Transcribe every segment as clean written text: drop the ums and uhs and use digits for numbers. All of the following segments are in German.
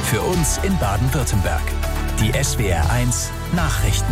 Für uns in Baden-Württemberg. Die SWR1 Nachrichten.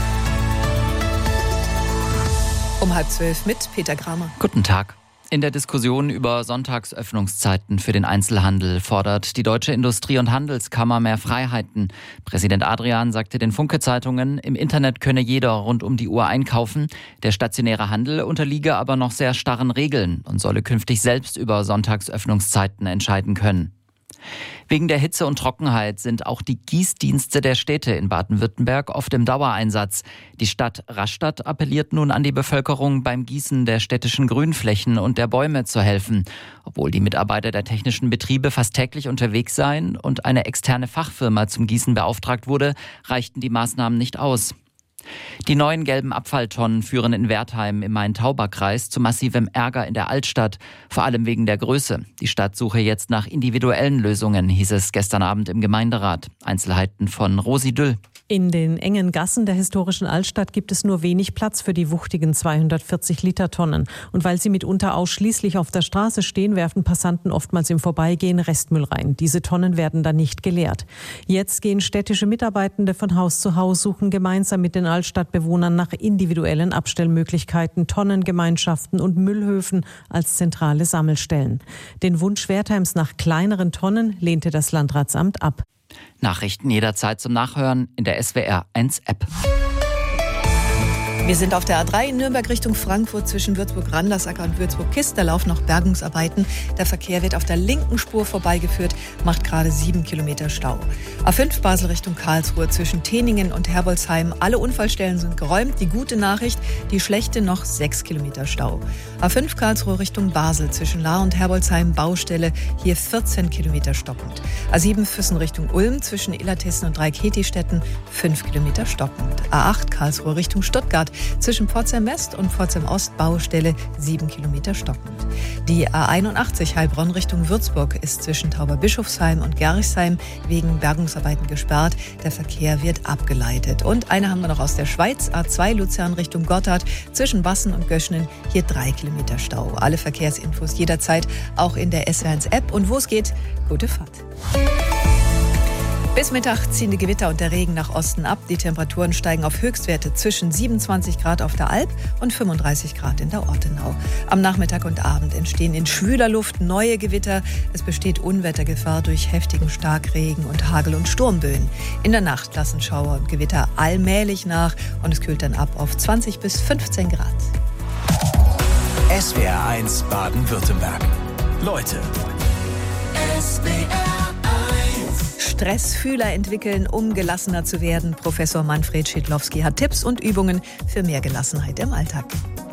Um 11:30 mit Peter Kramer. Guten Tag. In der Diskussion über Sonntagsöffnungszeiten für den Einzelhandel fordert die Deutsche Industrie- und Handelskammer mehr Freiheiten. Präsident Adrian sagte den Funke-Zeitungen, im Internet könne jeder rund um die Uhr einkaufen. Der stationäre Handel unterliege aber noch sehr starren Regeln und solle künftig selbst über Sonntagsöffnungszeiten entscheiden können. Wegen der Hitze und Trockenheit sind auch die Gießdienste der Städte in Baden-Württemberg oft im Dauereinsatz. Die Stadt Rastatt appelliert nun an die Bevölkerung, beim Gießen der städtischen Grünflächen und der Bäume zu helfen. Obwohl die Mitarbeiter der technischen Betriebe fast täglich unterwegs seien und eine externe Fachfirma zum Gießen beauftragt wurde, reichten die Maßnahmen nicht aus. Die neuen gelben Abfalltonnen führen in Wertheim im Main-Tauber-Kreis zu massivem Ärger in der Altstadt, vor allem wegen der Größe. Die Stadt suche jetzt nach individuellen Lösungen, hieß es gestern Abend im Gemeinderat. Einzelheiten von Rosi Düll. In den engen Gassen der historischen Altstadt gibt es nur wenig Platz für die wuchtigen 240-Liter-Tonnen. Und weil sie mitunter ausschließlich auf der Straße stehen, werfen Passanten oftmals im Vorbeigehen Restmüll rein. Diese Tonnen werden dann nicht geleert. Jetzt gehen städtische Mitarbeitende von Haus zu Haus, suchen gemeinsam mit den Altstadtbewohnern nach individuellen Abstellmöglichkeiten, Tonnengemeinschaften und Müllhöfen als zentrale Sammelstellen. Den Wunsch Wertheims nach kleineren Tonnen lehnte das Landratsamt ab. Nachrichten jederzeit zum Nachhören in der SWR1-App. Wir sind auf der A3 in Nürnberg Richtung Frankfurt zwischen Würzburg-Randersacker und Würzburg-Kist. Da laufen noch Bergungsarbeiten. Der Verkehr wird auf der linken Spur vorbeigeführt, macht gerade 7 Kilometer Stau. A5 Basel Richtung Karlsruhe zwischen Teningen und Herbolzheim. Alle Unfallstellen sind geräumt. Die gute Nachricht, die schlechte noch 6 Kilometer Stau. A5 Karlsruhe Richtung Basel zwischen Lahr und Herbolzheim Baustelle. Hier 14 Kilometer stockend. A7 Füssen Richtung Ulm zwischen Illertissen und Dreieck-Hetistetten 5 Kilometer stockend. A8 Karlsruhe Richtung Stuttgart zwischen Pforzheim West und Pforzheim Ost Baustelle 7 Kilometer stockend. Die A81 Heilbronn Richtung Würzburg ist zwischen Tauberbischofsheim und Gerresheim wegen Bergungsarbeiten gesperrt. Der Verkehr wird abgeleitet. Und eine haben wir noch aus der Schweiz, A2 Luzern Richtung Gotthard zwischen Bassen und Göschenen, hier 3 Kilometer Stau. Alle Verkehrsinfos jederzeit auch in der SWR1-App. Und wo es geht, gute Fahrt. Bis Mittag ziehen die Gewitter und der Regen nach Osten ab. Die Temperaturen steigen auf Höchstwerte zwischen 27 Grad auf der Alp und 35 Grad in der Ortenau. Am Nachmittag und Abend entstehen in schwüler Luft neue Gewitter. Es besteht Unwettergefahr durch heftigen Starkregen und Hagel- und Sturmböen. In der Nacht lassen Schauer und Gewitter allmählich nach und es kühlt dann ab auf 20 bis 15 Grad. SWR1 Baden-Württemberg. Leute. Stressfühler entwickeln, um gelassener zu werden. Professor Manfred Schidlowski hat Tipps und Übungen für mehr Gelassenheit im Alltag.